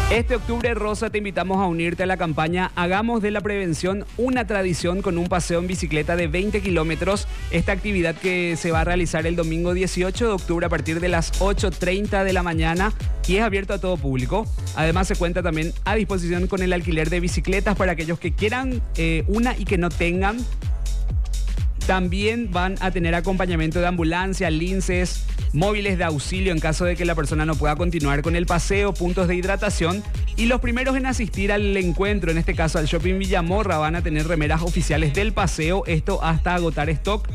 Este octubre rosa te invitamos a unirte a la campaña Hagamos de la Prevención una tradición con un paseo en bicicleta de 20 kilómetros. Esta actividad que se va a realizar el domingo 18 de octubre a partir de las 8:30 de la mañana y es abierto a todo público. Además se cuenta también a disposición con el alquiler de bicicletas para aquellos que quieran una y que no tengan. También van a tener acompañamiento de ambulancia, linces, móviles de auxilio en caso de que la persona no pueda continuar con el paseo, puntos de hidratación. Y los primeros en asistir al encuentro, en este caso al Shopping Villamorra, van a tener remeras oficiales del paseo, esto hasta agotar stock.